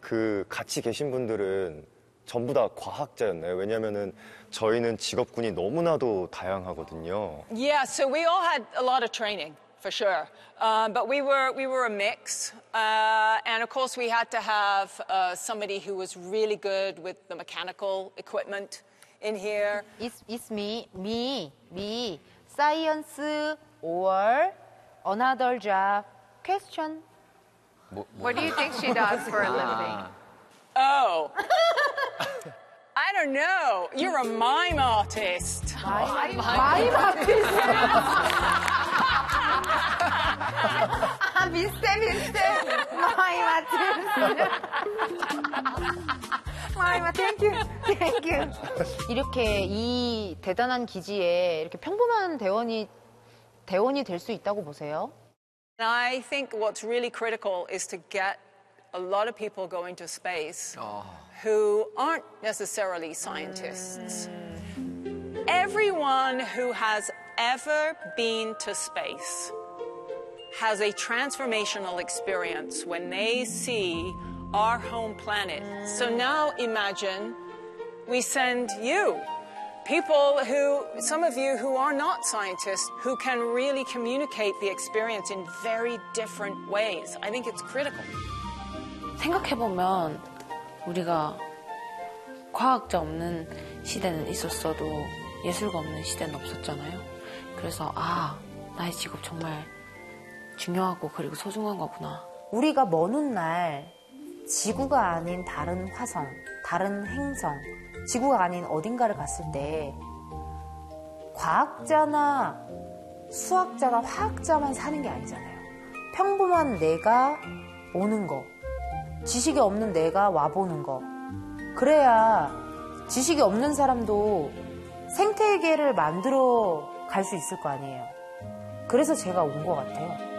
그 같이 계신 분들은 전부 다 과학자였나요? 왜냐면은 저희는 직업군이 너무나도 다양하거든요. Yeah, so we all had a lot of training, for sure. But we were a mix. And of course, we had to have somebody who was really good with the mechanical equipment in here. It's me, science or another job. Question. What do you think she does for a living? Oh. I don't know. You're a mime artist. 마임 아티스트. 비슷해. 마임 아티스트. 마임 땡큐. 이렇게 이 대단한 기지에 이렇게 평범한 대원이 될 수 있다고 보세요? I think what's really critical is to get a lot of people going to space who aren't necessarily scientists. Everyone who has ever been to space has a transformational experience when they see our home planet. So now imagine we send you, people who, some of you who are not scientists, who can really communicate the experience in very different ways. I think it's critical. 생각해보면 우리가 과학자 없는 시대는 있었어도 예술가 없는 시대는 없었잖아요. 그래서 나의 직업 정말 중요하고 그리고 소중한 거구나. 우리가 먼 훗날 지구가 아닌 다른 화성, 다른 행성, 지구가 아닌 어딘가를 갔을 때 과학자나 수학자나 화학자만 사는 게 아니잖아요. 평범한 내가 오는 거, 지식이 없는 내가 와보는 거. 그래야 지식이 없는 사람도 생태계를 만들어 갈 수 있을 거 아니에요. 그래서 제가 온 것 같아요.